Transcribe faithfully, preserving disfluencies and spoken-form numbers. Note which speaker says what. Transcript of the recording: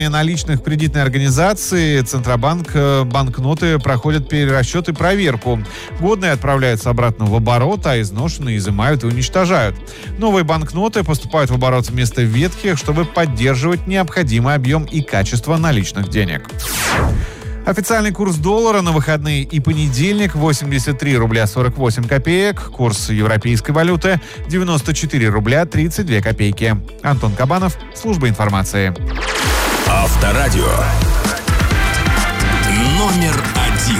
Speaker 1: наличных кредитной организации Центробанк банкноты проходят перерасчет и проверку. Годные отправляются обратно в оборот, а изношенные изымают и уничтожают. Новые банкноты поступают в оборот вместо ветхих, чтобы поддерживать необходимый объем и качество наличных денег. Официальный курс доллара на выходные и понедельник восемьдесят три рубля сорок восемь копеек. Курс европейской валюты девяносто четыре рубля тридцать две копейки. Антон Кабанов, служба информации.
Speaker 2: Авторадио. Номер один.